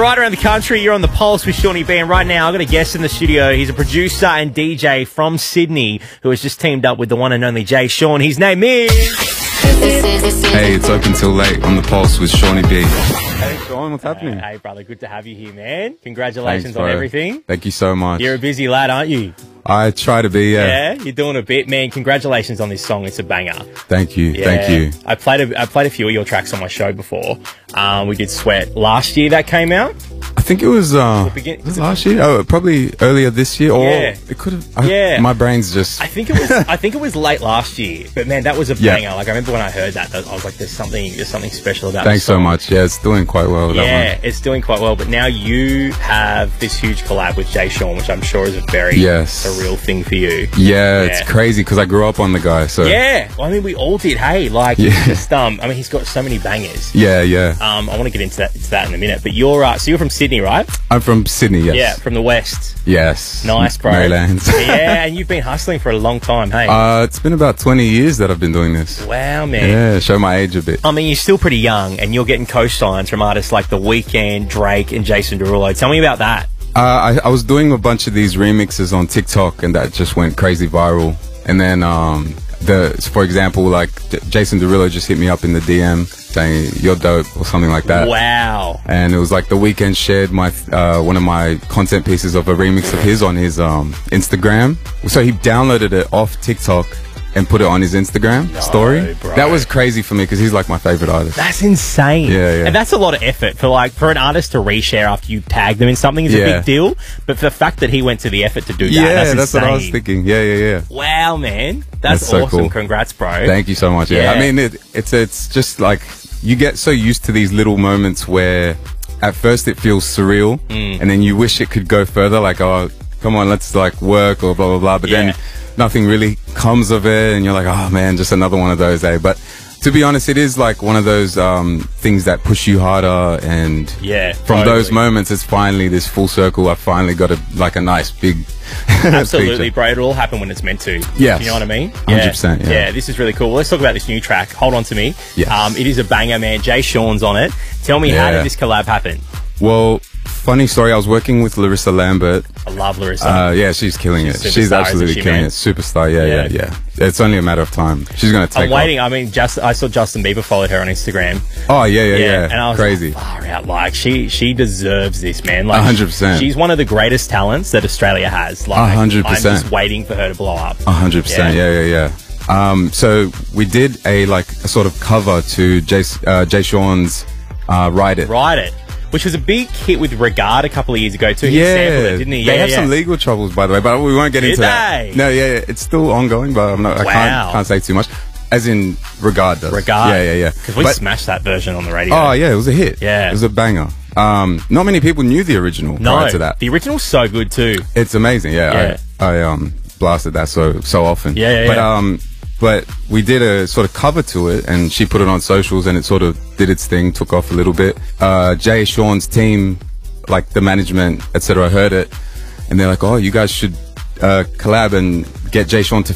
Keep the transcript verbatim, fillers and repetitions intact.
Right around the country, you're on the Pulse with Shawnee B. And right now, I've got a guest in the studio. He's a producer and D J from Sydney who has just teamed up with the one and only Jay Sean. His name is... Hey, it's Open Till Late on the Pulse with Shawnee B. Hey, Sean, what's happening? Uh, hey, brother, good to have you here, man. Congratulations Thanks, on bro. everything. Thank you so much. You're a busy lad, aren't you? I try to be, yeah. Yeah, you're doing a bit, man. Congratulations on this song. It's a banger. Thank you, Yeah. thank you. I played a, I played a few of your tracks on my show before. Um, we did Sweat last year that came out. I think it was, uh, begin- was it last year? Oh, probably earlier this year, or Yeah. it could have. I- Yeah. My brain's just. I think it was. I think it was late last year, but man, that was a Yeah. banger. Like I remember when I heard that, that I was like, "There's something, there's something special about." Thanks this so song. much. Yeah, it's doing quite well. That Yeah, one. it's doing quite well. But now you have this huge collab with Jay Sean, which I'm sure is a very Yes. surreal thing for you. Yeah, it's Yeah. crazy because I grew up on the guy. So Yeah, well, I mean, we all did. Hey, like, Yeah. he's just um, I mean, he's got so many bangers. yeah, yeah. Um, I want to get into that, into that in a minute. But you're, uh, so you're from Sydney, right? I'm from Sydney. Yes. Yeah, from the west. Yes. Nice, bro. Maryland. Yeah, and you've been hustling for a long time. Hey. uh, it's been about twenty years that I've been doing this. Wow, man. Yeah, show my age a bit. I mean, you're still pretty young, and you're getting co-signs from artists like The Weeknd, Drake, and Jason Derulo. Tell me about that. Uh, I, I was doing a bunch of these remixes on TikTok, and that just went crazy viral. And then, um, the for example, like J- Jason Derulo just hit me up in the D M saying "you're dope" or something like that. Wow. And it was like The Weeknd shared my uh, one of my content pieces of a remix of his on his um, Instagram. So he downloaded it off TikTok and put it on his Instagram story. bro. That was crazy for me because he's like my favorite artist. That's insane. Yeah, yeah. And that's a lot of effort for like for an artist to reshare after you tag them in something is a Yeah. big deal. But for the fact that he went to the effort to do that, yeah, that's, that's what I was insane. thinking. Yeah, yeah, yeah. Wow, man. That's, That's so awesome. cool. Congrats, bro. Thank you so much. Yeah, Yeah. I mean, it, it's it's just like you get so used to these little moments where at first it feels surreal, Mm. and then you wish it could go further. Like, oh, come on, let's like work or blah blah blah. But Yeah. then nothing really comes of it, and you're like, oh man, just another one of those, eh? But to be honest, it is like one of those um, things that push you harder, and Yeah, from totally. those moments, it's finally this full circle. I finally got a like a nice big Absolutely, feature. bro. It'll all happen when it's meant to. Yes. You know what I mean? one hundred percent, yeah. Yeah, this is really cool. Let's talk about this new track, Hold On To Me. Yes. Um, it is a banger, man. Jay Sean's on it. Tell me, how Yeah. did this collab happen? Well, funny story. I was working with Larissa Lambert. I love Larissa. Uh, yeah, she's killing She's it. superstar, She's absolutely isn't she, killing man? it. Superstar. Yeah, Yeah. yeah, yeah, It's only a matter of time. She's gonna take I'm waiting. off. I mean, just I saw Justin Bieber followed her on Instagram. Oh yeah, yeah, yeah. and I was Crazy. like, far out. Like she, she deserves this, man. Like A hundred percent. She's one of the greatest talents that Australia has. Like A hundred percent. I'm just waiting for her to blow up. A hundred percent. Yeah, yeah, yeah. Um, so we did a like a sort of cover to Jay, uh, Jay Sean's uh, "Ride It." Ride It, which was a big hit with Regard a couple of years ago too. He Yeah, sampled it, didn't he? they Yeah, have yeah, some yeah. legal troubles, by the way, but we won't get Did into that. they? No, yeah, yeah, it's still ongoing, but I'm not. I Wow. can't can't say too much. As in Regard does. Regard. Yeah, yeah, yeah. Because we But- smashed that version on the radio. Oh yeah, it was a hit. Yeah. it was a banger. Um, not many people knew the original no, prior to that. the original's so good too. It's amazing. Yeah, Yeah. I, I um blasted that so so often. Yeah, yeah, But yeah. um, but we did a sort of cover to it, and she put it on socials, and it sort of did its thing, took off a little bit. Uh, Jay Sean's team, like the management, et cetera, heard it, and they're like, "Oh, you guys should uh, collab and get Jay Sean to